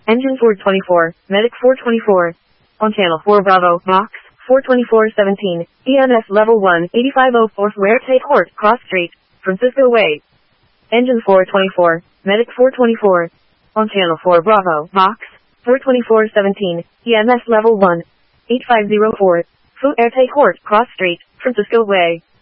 Engine 424, Medic 424. On Channel 4 Bravo, Box 424-17, EMS Level 1, 8504 Huerte Court, Cross Street, Francisco Way. Engine 424, Medic 424. On Channel 4 Bravo, Box 424-17, EMS Level 1, 8504, Fuerte Court, Cross Street, Francisco Way.